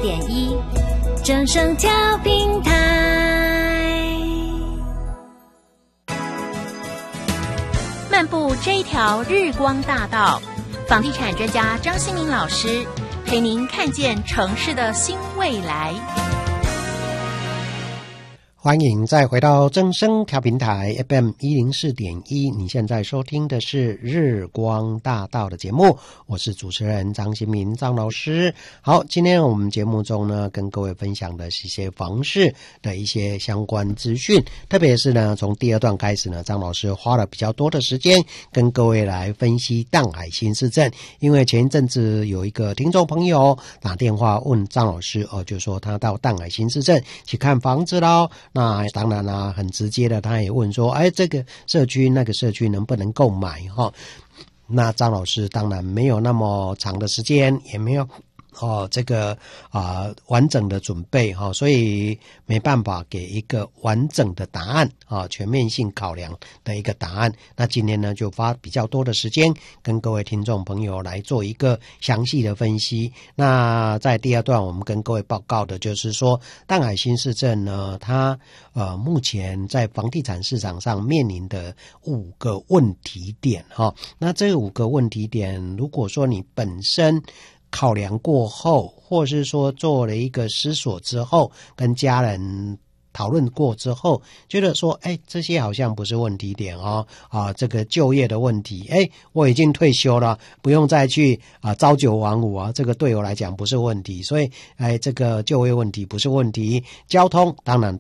104.1正声调频台。漫步这一条日光大道，房地产专家张新民老师陪您看见城市的新未来。 欢迎再回到正声调频台 FM 104.1，你现在收听的是日光大道的节目，我是主持人张新民张老师。好，今天我们节目中呢，跟各位分享的是一些房市的一些相关资讯，特别是呢，从第二段开始呢，张老师花了比较多的时间跟各位来分析淡海新市镇，因为前一阵子有一个听众朋友打电话问张老师就说他到淡海新市镇去看房子咯。那当然啦，很直接的，他也问说，这个社区那个社区能不能购买哈？那张老师当然没有那么长的时间，也没有这个完整的准备所以没办法给一个完整的答案全面性考量的一个答案。那今天呢，就花比较多的时间跟各位听众朋友来做一个详细的分析。那在第二段，我们跟各位报告的就是说，淡海新市镇呢，它目前在房地产市场上面临的5个问题点那这5个问题点，如果说你本身考量过后，或是说做了一个思索之后，跟家人讨论过之后，觉得说这些好像不是问题点这个就业的问题我已经退休了，不用再去朝九晚五这个对我来讲不是问题，所以这个就业问题不是问题，交通当然